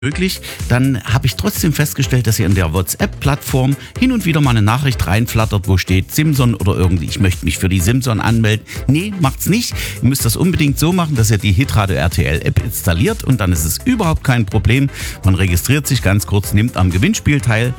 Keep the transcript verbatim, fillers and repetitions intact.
möglich, dann habe ich trotzdem festgestellt, dass ihr in der WhatsApp-Plattform hin und wieder mal eine Nachricht reinflattert, wo steht Simson oder irgendwie, ich möchte mich für die Simson anmelden. Nee, macht's nicht. Ihr müsst das unbedingt so machen, dass ihr die Hitradio R T L-App installiert und dann ist es überhaupt kein Problem. Man registriert sich ganz kurz, nimmt am Gewinnspiel teil